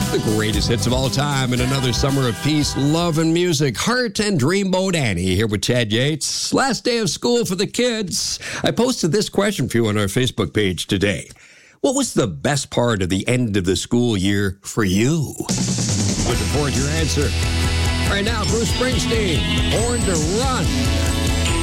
The greatest hits of all time in another summer of peace, love, and music. Heart and Dreamboat Annie here with Chad Yates. Last day of school for the kids. I posted this question for you on our Facebook page today. What was the best part of the end of the school year for you? Looking forward to your answer. Right now, Bruce Springsteen, Born to Run.